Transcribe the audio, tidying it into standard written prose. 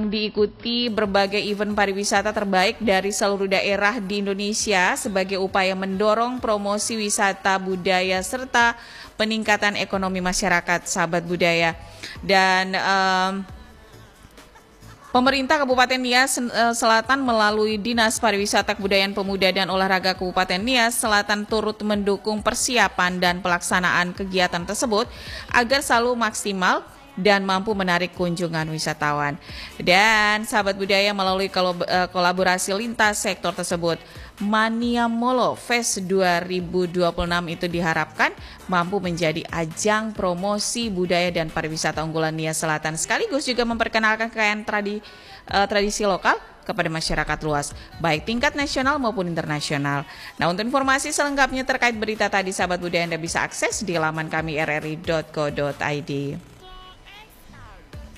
yang diikuti berbagai event pariwisata terbaik dari seluruh daerah di Indonesia sebagai upaya mendorong promosi wisata budaya serta peningkatan ekonomi masyarakat, sahabat budaya. Dan pemerintah Kabupaten Nias Selatan melalui Dinas Pariwisata Kebudayaan Pemuda dan Olahraga Kabupaten Nias Selatan turut mendukung persiapan dan pelaksanaan kegiatan tersebut agar selalu maksimal dan mampu menarik kunjungan wisatawan. Dan sahabat budaya melalui kolaborasi lintas sektor tersebut, Mania Molo Fest 2026 itu diharapkan mampu menjadi ajang promosi budaya dan pariwisata unggulan Nias Selatan sekaligus juga memperkenalkan kekayaan tradisi lokal kepada masyarakat luas, baik tingkat nasional maupun internasional. Nah, untuk informasi selengkapnya terkait berita tadi, sahabat budaya, Anda bisa akses di laman kami rri.co.id.